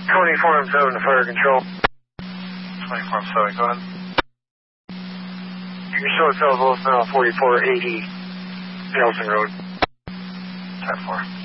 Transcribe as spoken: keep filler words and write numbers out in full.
twenty-four and seven to fire control. twenty-four and seven, go ahead. You can show itself both now forty-four eighty Nelson Road. ten four.